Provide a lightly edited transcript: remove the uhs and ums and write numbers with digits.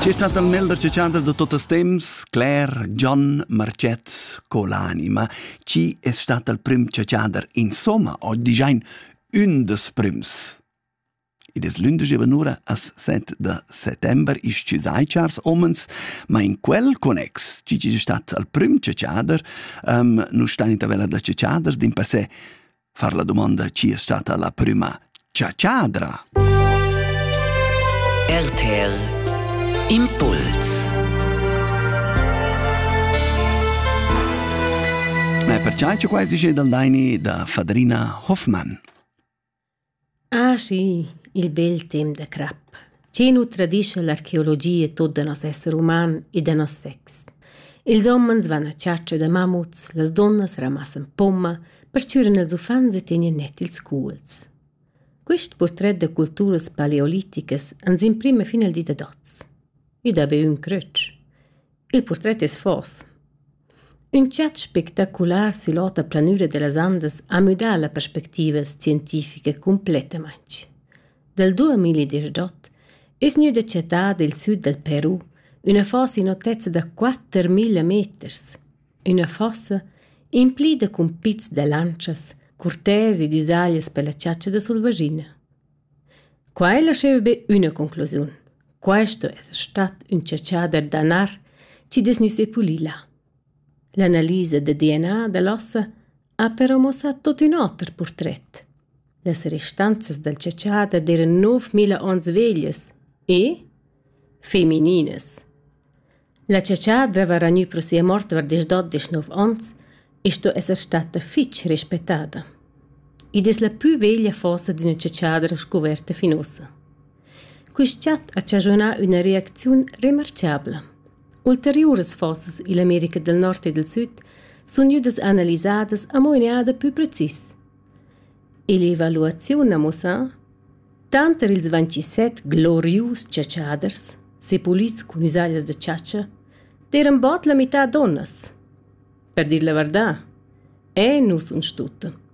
C'è stata il melder cecciader da tutto temps, Claire, John, Marcet, Colani, ma ci è stato il prim cecciader insomma, oggi già un des prims. Ed es l'undici venura as 7 de settember is ci sai chars omens, ma in quel connex ci c'è stato il prim cecciader, nu stan in tabella da cecciaders, din per sé far la domanda ci è stata la prima cecciadra. RTL Impuls. Per ciò c'è quasi dal daini da Fadrina Hoffmann. Ah sì, il bel tem de crap. Ci nu tradisce l'archeologia tot de nos esser uman e de nos sex. Els homens van a ciaccia de mammuts, las donnas ramassan pomma, per ciuren els ufans e tenien net ils culs. Quist portret de culturas paleoliticas ans imprime fin al di de dots. I da be un crutsch. Il portret es fos. Un chat spectacular si lota planura de las Andes a mudar la perspectiva scientifica completamente. Del 2018 es nu de città del sud del Perù una fossa in altezza da 4.000 meters. Una fossa implida con pizz de lancias, curtesi ed usaglias per la ciaccia da Solvagina. Qua lasciava be una conclusione. Questo è stato un cecciader d'anar ci desnuse pulila. L'analisi del DNA dell'ossa ha però mostrat tot un altro portret. Le restanze del cecciader erano 9.000 ans veglias e femminines. La cecciadra va ragnu pro sia morta ver 19 ans e sto è stata fitch rispettata. Ed è la più veglia fossa di una cecciadra scoperta finosa. Quist chat ha cagionà una reazione remarciabile. Ulteriores fossas in America del Nord e del Sud sono judas analisadas a moneada più precis. E l'evaluazione a mossa, tanto ils 27 glorius cecciaders, sepulits con usaglias de ciaccia, eran bot la metà donnas. Per dir la verità, non sono stutta.